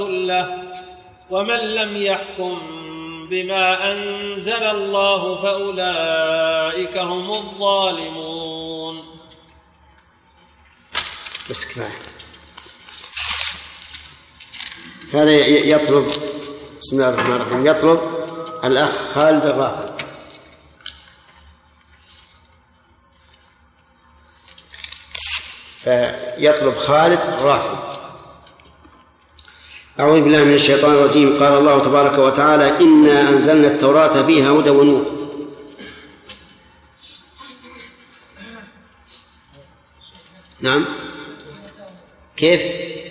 له ومن لم يحكم بما أنزل الله فأولئك هم الظالمون. بس كفاية. هذا يطلب بسم الله الرحمن الرحيم يطلب الأخ خالد الرافع. فيطلب خالد الرافع. أعوذ بالله من الشيطان الرجيم. قال الله تبارك وتعالى: إنا أنزلنا التوراة فيها هدى ونور. نعم. كيف؟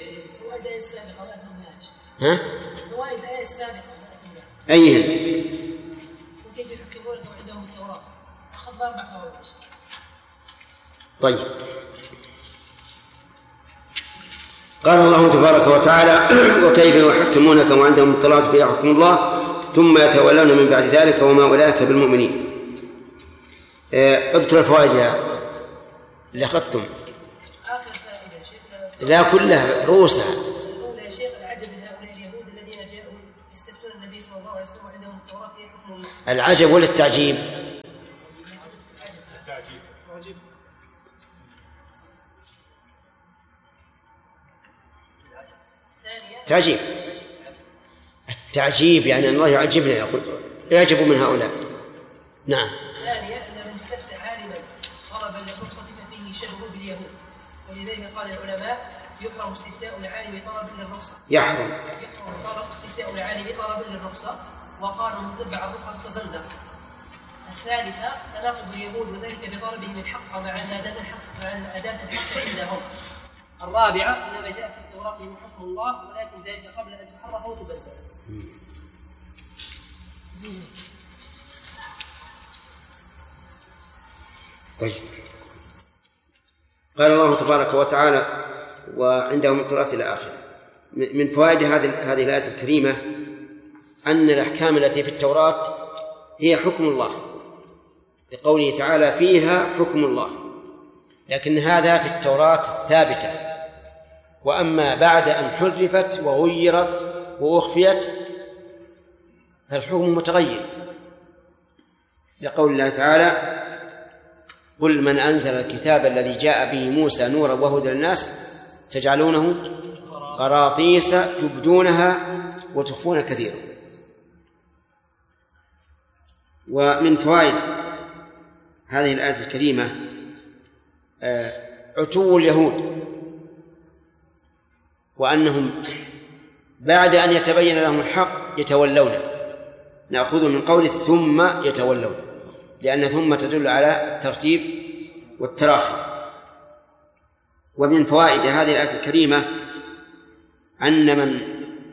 ها؟ أيهن؟ وكيف يحكمون عندهم التوراة؟ أخذ 4 فوائد. طيب. قال الله تبارك وتعالى: وكيف يحكمونك وعندهم التوراة فيها حكم الله ثم يتولون من بعد ذلك وما أولئك بالمؤمنين. اذكر الفوائد اللي أخذتم. آخر فائدة شيخ. لا كلها رؤوسها. يا شيخ: العجب من هؤلاء اليهود الذين جاءوا يستفتون النبي صلى الله عليه وسلم وعندهم التوراة فيها حكم الله. العجب ولا التعجيب؟ تعجيب. التعجيب يعني الله يعجبنا، يقول يعجب من هؤلاء. نعم. ثانيا أن من استفتى عالما طلبا للرخصة ففيه شبه باليهود، ولذلك قال العلماء: يحرم استفتاء العالم طلبا للرخصة. يحرم استفتاء العالم طلبا للرخصة، وقالوا من تبع الرخص فزندق. الثالثة تناقض اليهود وذلك بطلبهم الحق مع أن أداة الحق عندهم. الرابعة أن ما جاء في التوراة من حكم الله، ولكن ذلك قبل أن تحرف وتبدل. طيب. قال الله تبارك وتعالى: وعندهم التوراة إلى آخره. من فوائد هذه الآية الكريمة أن الأحكام التي في التوراة هي حكم الله، لقوله تعالى: فيها حكم الله. لكن هذا في التوراة الثابتة، وأما بعد أن حرفت وغيرت وأخفيت فالحكم متغير، لقول الله تعالى: قل من أنزل الكتاب الذي جاء به موسى نورا وهدى للناس تجعلونه قراطيس تبدونها وتخفون كثيرا. ومن فوائد هذه الآية الكريمة عتو اليهود، وأنهم بعد أن يتبين لهم الحق يتولون. نأخذ من قول ثم يتولون، لأن ثم تدل على الترتيب والتراخي. ومن فوائد هذه الآية الكريمة أن من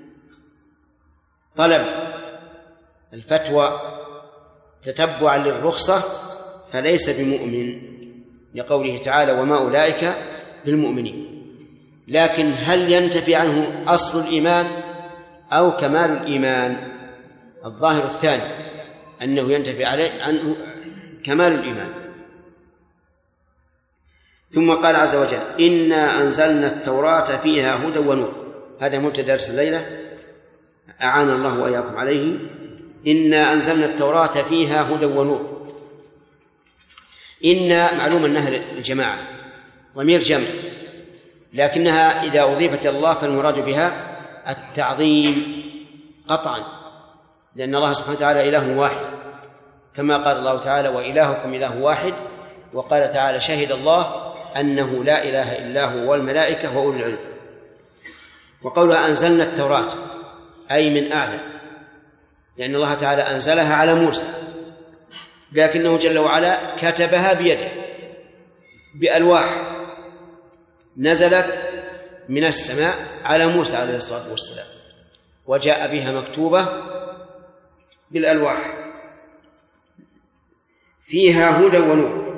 طلب الفتوى تتبعا للرخصة فليس بمؤمن، لقوله تعالى: وما أولئك بالمؤمنين. لكن هل ينتفي عنه أصل الإيمان أو كمال الإيمان؟ الظاهر الثاني، أنه ينتفي عنه كمال الإيمان. ثم قال عز وجل: إنا أنزلنا التوراة فيها هدى ونور. هذا مبتدأ درس الليلة، أعان الله وإياكم عليه. إنا أنزلنا التوراة فيها هدى ونور. إن معلوم أنها الجماعة ضمير جمع، لكنها إذا أضيفت إلى الله فالمراد بها التعظيم قطعا، لأن الله سبحانه وتعالى إله واحد، كما قال الله تعالى: وإلهكم إله واحد. وقال تعالى: شهد الله أنه لا إله إلا هو والملائكة وأولو العلم. وقولها أنزلنا التوراة أي من أعلى، لأن الله تعالى أنزلها على موسى، لكنه جل وعلا كتبها بيده بألواح نزلت من السماء على موسى عليه الصلاة والسلام، وجاء بها مكتوبة بالألواح. فيها هدى ونور.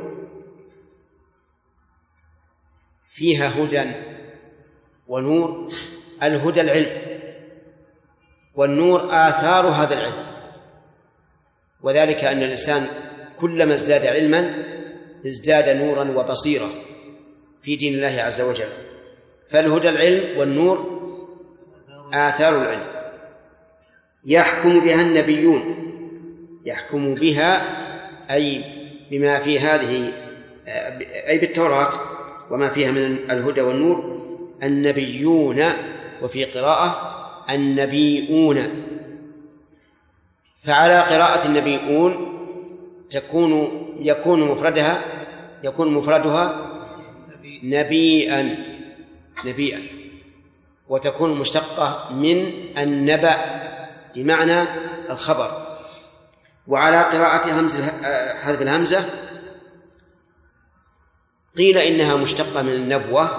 فيها هدى ونور. الهدى العلم، والنور آثار هذا العلم، وذلك أن الإنسان كلما ازداد علما ازداد نورا وبصيرة في دين الله عز وجل. فالهدى العلم، والنور آثار العلم. يحكم بها النبيون، يحكم بها أي بما في هذه، أي بالتوراة وما فيها من الهدى والنور، النبيون، وفي قراءة النبيون. فعلى قراءة النبيون يكون مفردها نبيئا، وتكون مشتقة من النبأ بمعنى الخبر. وعلى قراءة حذف الهمزة قيل إنها مشتقة من النبوة،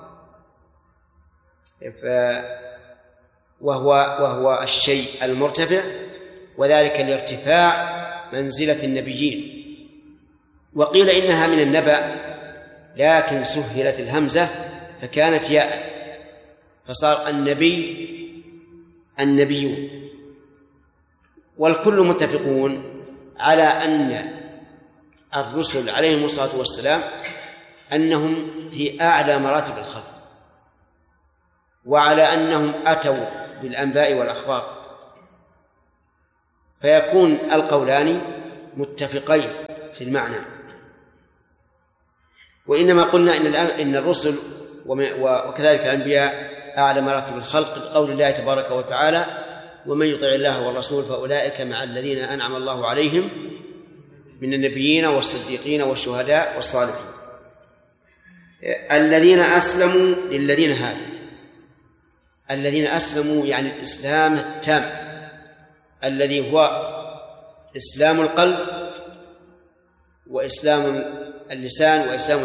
وهو الشيء المرتفع، وذلك لارتفاع منزلة النبيين. وقيل إنها من النبأ لكن سهلت الهمزة فكانت ياء، فصار النبيون. والكل متفقون على أن الرسل عليهم الصلاة والسلام أنهم في أعلى مراتب الخلق، وعلى أنهم أتوا بالأنباء والأخبار، فيكون القولان متفقين في المعنى. وإنما قلنا إن الرسل وكذلك الأنبياء أعلى مراتب الخلق لقول الله تبارك وتعالى: ومن يطع الله والرسول فأولئك مع الذين أنعم الله عليهم من النبيين والصديقين والشهداء والصالحين. الذين أسلموا للذين هادوا، الذين أسلموا يعني الإسلام التام الذي هو إسلام القلب وإسلام اللسان وإسلام